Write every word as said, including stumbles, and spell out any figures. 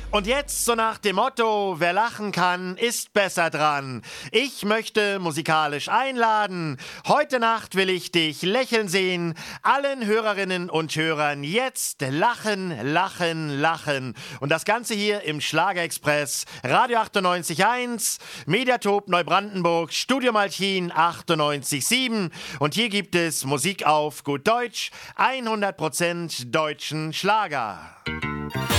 Und jetzt so nach dem Motto, wer lachen kann, ist besser dran. Ich möchte musikalisch einladen. Heute Nacht will ich dich lächeln sehen. Allen Hörerinnen und Hörern jetzt lachen, lachen, lachen. Und das Ganze hier im Schlagerexpress, Radio achtundneunzig Komma eins, Mediatop Neubrandenburg, Studio Malchin achtundneunzig Komma sieben. Und hier gibt es Musik auf gut Deutsch, hundert Prozent deutschen Schlager.